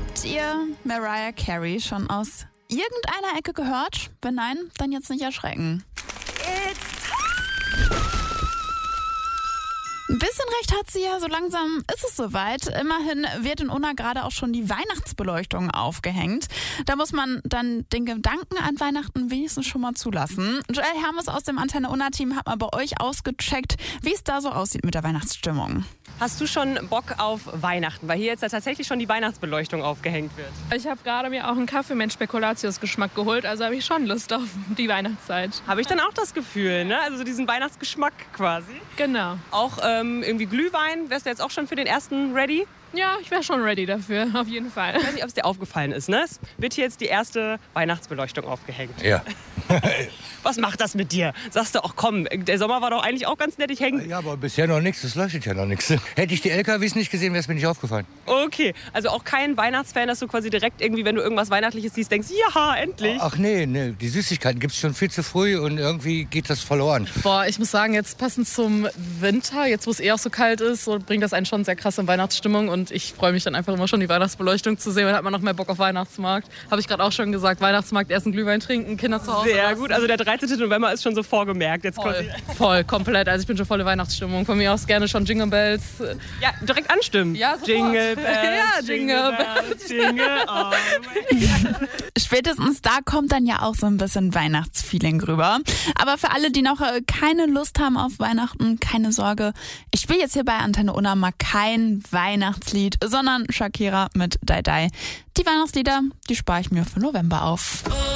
Habt ihr Mariah Carey schon aus irgendeiner Ecke gehört? Wenn nein, dann jetzt nicht erschrecken. Ein bisschen recht hat sie ja, so langsam ist es soweit. Immerhin wird in Unna gerade auch schon die Weihnachtsbeleuchtung aufgehängt. Da muss man dann den Gedanken an Weihnachten wenigstens schon mal zulassen. Joel Hermes aus dem Antenne Unna-Team hat mal bei euch ausgecheckt, wie es da so aussieht mit der Weihnachtsstimmung. Hast du schon Bock auf Weihnachten? Weil hier jetzt ja tatsächlich schon die Weihnachtsbeleuchtung aufgehängt wird. Ich habe gerade mir auch einen Kaffee mit Spekulatius-Geschmack geholt, also habe ich schon Lust auf die Weihnachtszeit. Habe ich dann auch das Gefühl, ne? Also so diesen Weihnachtsgeschmack quasi. Genau. Auch irgendwie Glühwein. Wärst du jetzt auch schon für den ersten ready? Ja, ich wäre schon ready dafür, auf jeden Fall. Ich weiß nicht, ob es dir aufgefallen ist, ne? Es wird hier jetzt die erste Weihnachtsbeleuchtung aufgehängt. Ja. Was macht das mit dir? Sagst du, ach komm, der Sommer war doch eigentlich auch ganz nett, ich hänge. Ja, aber bisher noch nichts, es leuchtet ja noch nichts. Hätte ich die LKWs nicht gesehen, wäre es mir nicht aufgefallen. Okay, also auch kein Weihnachtsfan, dass du quasi direkt irgendwie, wenn du irgendwas Weihnachtliches siehst, denkst, ja, endlich. Ach nee, die Süßigkeiten gibt es schon viel zu früh und irgendwie geht das verloren. Boah, ich muss sagen, jetzt passend zum Winter, jetzt wo es auch so kalt ist, so bringt das einen schon sehr krass in Weihnachtsstimmung und ich freue mich dann einfach immer schon, die Weihnachtsbeleuchtung zu sehen, dann hat man noch mehr Bock auf Weihnachtsmarkt. Habe ich gerade auch schon gesagt, Weihnachtsmarkt, erst einen Glühwein trinken, Kinder zu Hause Sehr lassen. gut, also der 13. November ist schon so vorgemerkt. Jetzt Voll, komplett, also ich bin schon volle Weihnachtsstimmung. Von mir aus gerne schon Jingle Bells. Ja, direkt anstimmen. Ja, sofort. Jingle Bells, Ja, Jingle Bells. Jingle all the way. Spätestens da kommt dann ja auch so ein bisschen Weihnachtsfeeling rüber. Aber für alle, die noch keine Lust haben auf Weihnachten, keine Sorge. Ich spiele jetzt hier bei Antenne Unna mal kein Weihnachtslied, sondern Shakira mit Die Die. Die Weihnachtslieder, die spare ich mir für November auf.